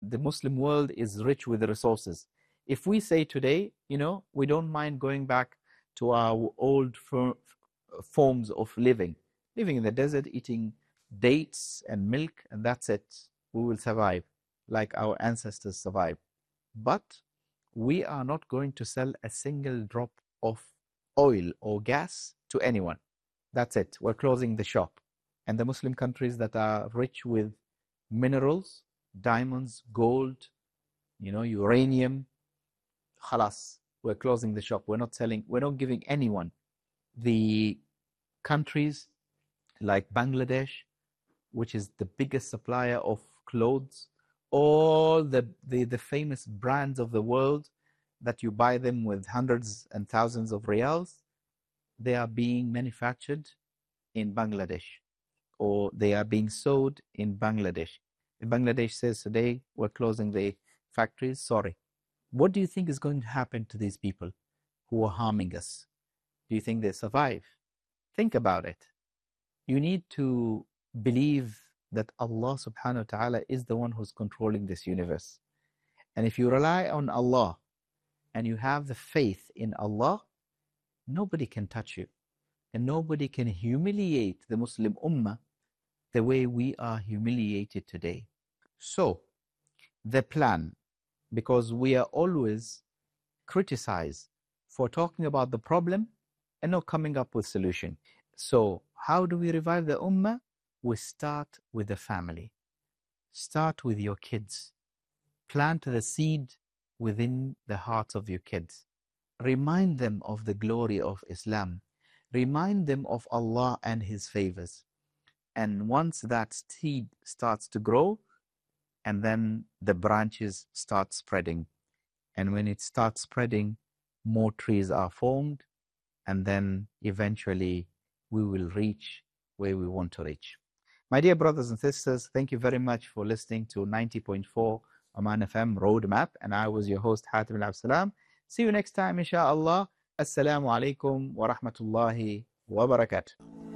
the Muslim world is rich with resources. If we say today, we don't mind going back to our old forms of living in the desert, eating dates and milk, and that's it. We will survive like our ancestors survived. But we are not going to sell a single drop of oil or gas to anyone. That's it. We're closing the shop. And the Muslim countries that are rich with minerals, diamonds, gold, uranium, khalas, we're closing the shop. We're not selling, we're not giving anyone. The countries like Bangladesh, which is the biggest supplier of clothes, all the famous brands of the world that you buy them with hundreds and thousands of riyals, they are being manufactured in Bangladesh, or they are being sold in Bangladesh. If Bangladesh says today, we're closing the factories, sorry. What do you think is going to happen to these people who are harming us? Do you think they survive? Think about it. You need to believe that Allah subhanahu wa ta'ala is the one who's controlling this universe. And if you rely on Allah and you have the faith in Allah, nobody can touch you. And nobody can humiliate the Muslim Ummah the way we are humiliated today. So, the plan, because we are always criticized for talking about the problem and not coming up with solution. So, how do we revive the Ummah? We start with the family. Start with your kids. Plant the seed within the hearts of your kids. Remind them of the glory of Islam. Remind them of Allah and His favors. And once that seed starts to grow, and then the branches start spreading. And when it starts spreading, more trees are formed, and then eventually we will reach where we want to reach. My dear brothers and sisters, thank you very much for listening to 90.4 Oman FM Roadmap, and I was your host, Hatim Al-Absalam. See you next time, inshallah. Assalamu alaikum wa rahmatullahi wa barakatuh.